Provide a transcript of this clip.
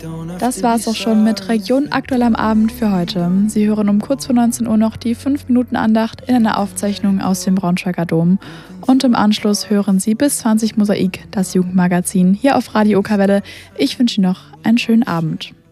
Das war es auch schon mit Region aktuell am Abend für heute. Sie hören um kurz vor 19 Uhr noch die 5-Minuten-Andacht in einer Aufzeichnung aus dem Braunschweiger Dom. Und im Anschluss hören Sie bis 20 Mosaik, das Jugendmagazin, hier auf Radio Okerwelle. Ich wünsche Ihnen noch einen schönen Abend.